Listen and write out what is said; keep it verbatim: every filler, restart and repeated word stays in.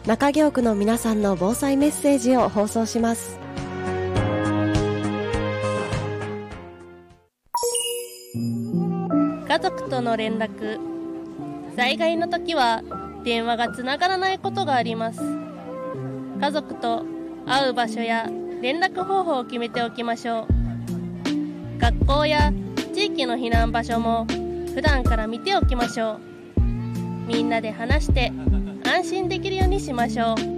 中京区の皆さんの防災メッセージを放送します。 家族との連絡。災害の時は電話がつながらないことがあります。家族と会う場所や連絡方法を決めておきましょう。学校や地域の避難場所も普段から見ておきましょう。みんなで話して安心できるようにしましょう。